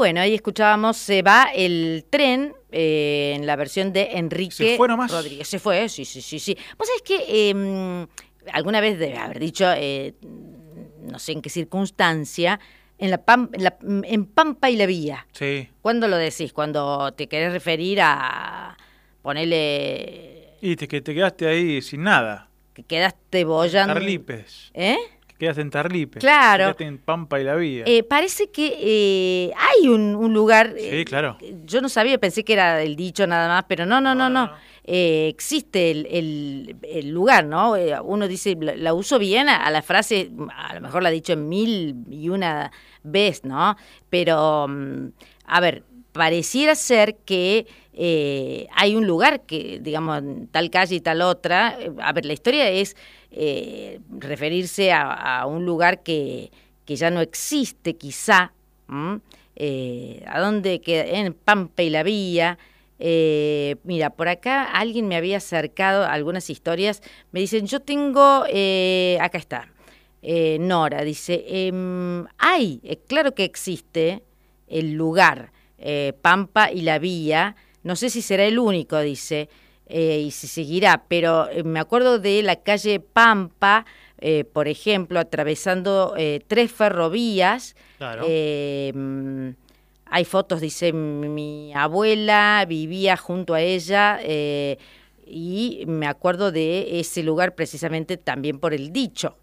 Bueno, ahí escuchábamos Se va el tren, en la versión de Enrique ¿Se fue nomás? Rodríguez. Se fue, sí. Vos sabés que alguna vez debe haber dicho, no sé en qué circunstancia, en Pampa y la Vía. Sí. ¿Cuándo lo decís? Cuando te querés referir a ponerle... Y te quedaste ahí sin nada. Que quedaste bollando... Tarlipes. ¿Eh? Quedaste en Tarlipes. Claro. Quedaste en Pampa y la Vía. Parece que hay un lugar... Sí, claro. Yo no sabía, pensé que era el dicho nada más, pero no. Existe el lugar, ¿no? Uno dice, la uso bien a la frase, a lo mejor la he dicho en 1001 vez, ¿no? Pero, a ver, pareciera ser que hay un lugar que, digamos, tal calle y tal otra. A ver, la historia es referirse a un lugar que ya no existe, quizá. ¿A dónde queda? En Pampa y la Vía. Mira, por acá alguien me había acercado algunas historias. Me dicen, yo tengo... acá está. Nora dice, claro que existe el lugar, Pampa y la Vía. No sé si será el único, dice, y si seguirá, pero me acuerdo de la calle Pampa, por ejemplo, atravesando 3 ferrovías. Claro. Hay fotos, dice, mi abuela vivía junto a ella, y me acuerdo de ese lugar precisamente también por el dicho.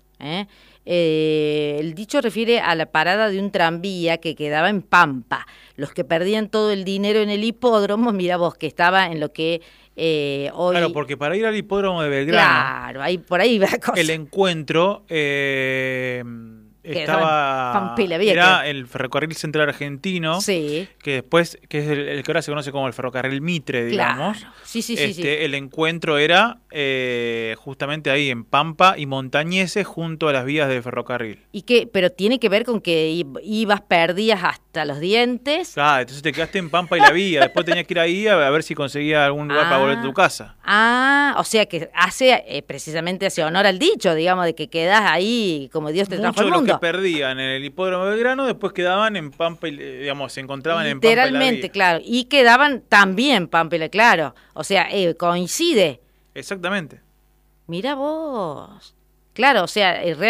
El dicho refiere a la parada de un tranvía que quedaba en Pampa. Los que perdían todo el dinero en el hipódromo, mira vos, que estaba en lo que hoy... Claro, porque para ir al hipódromo de Belgrano... Claro, por ahí va la cosa. El encuentro... era el ferrocarril central argentino, sí, que después, que es el que ahora se conoce como el ferrocarril Mitre, digamos. Claro. Sí. El encuentro era justamente ahí en Pampa y Montañeses, junto a las vías del ferrocarril. Pero tiene que ver con que perdías hasta los dientes. Claro, entonces te quedaste en Pampa y la Vía, después tenías que ir ahí a ver si conseguías algún lugar para volver a tu casa. O sea que precisamente hace honor al dicho, digamos, de que quedás ahí como Dios te trajo al mundo. Muchos de los que perdían en el hipódromo de Belgrano después quedaban en Pampa, digamos, se encontraban en Pampa y la Vía. Literalmente, claro, y quedaban también Pampa y la, claro, o sea, coincide. Exactamente. Mira vos. Claro, o sea,